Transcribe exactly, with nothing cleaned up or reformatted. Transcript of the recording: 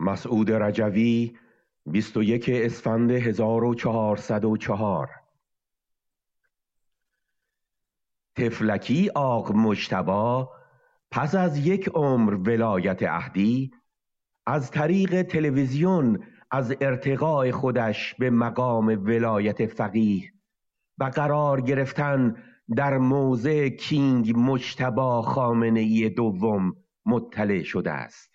مسعود رجوی، بیست و یک اسفند هزار و چهارصد و چهار. طفلکی آق مجتبی پس از یک عمر ولایت اهدی، از طریق تلویزیون از ارتقاء خودش به مقام ولایت فقیه و قرار گرفتن در موضع کینگ مجتبی خامنه‌ای دوم مطلع شده است.